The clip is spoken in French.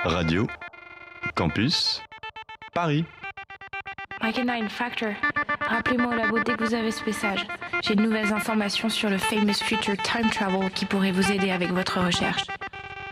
Radio Campus Paris. Mike and Nine Factor, rappelez-moi au labo dès que vous avez ce message. J'ai de nouvelles informations sur le Famous Future Time Travel qui pourrait vous aider avec votre recherche.